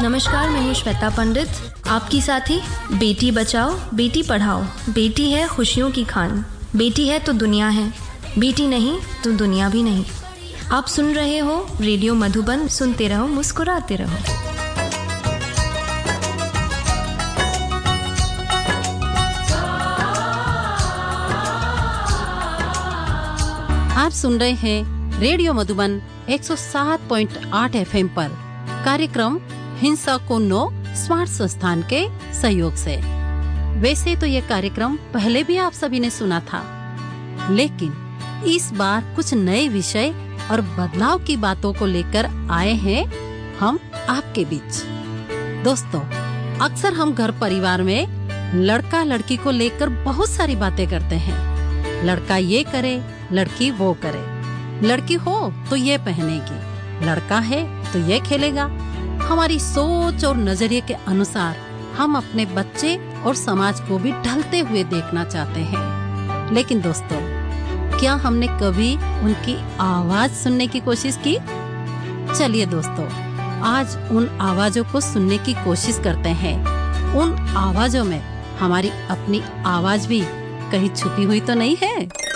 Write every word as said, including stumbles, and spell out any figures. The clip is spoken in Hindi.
नमस्कार, मैं हूँ श्वेता पंडित, आपकी साथी। बेटी बचाओ, बेटी पढ़ाओ। बेटी है खुशियों की खान, बेटी है तो दुनिया है, बेटी नहीं तो दुनिया भी नहीं। आप सुन रहे हो रेडियो मधुबन। सुनते रहो, मुस्कुराते रहो। आप सुन रहे हैं रेडियो मधुबन एक सौ सात पॉइंट आठ एफएम पर कार्यक्रम हिंसा को नो स्मार्ट संस्थान के सहयोग से। वैसे तो ये कार्यक्रम पहले भी आप सभी ने सुना था, लेकिन इस बार कुछ नए विषय और बदलाव की बातों को लेकर आए हैं हम आपके बीच। दोस्तों, अक्सर हम घर परिवार में लड़का लड़की को लेकर बहुत सारी बातें करते हैं। लड़का ये करे, लड़की वो करे। लड़की हो तो ये पहनेगी, लड़का है तो ये खेलेगा। हमारी सोच और नजरिए के अनुसार हम अपने बच्चे और समाज को भी ढलते हुए देखना चाहते हैं। लेकिन दोस्तों, क्या हमने कभी उनकी आवाज सुनने की कोशिश की? चलिए दोस्तों, आज उन आवाजों को सुनने की कोशिश करते हैं। उन आवाजों में हमारी अपनी आवाज भी कहीं छुपी हुई तो नहीं है?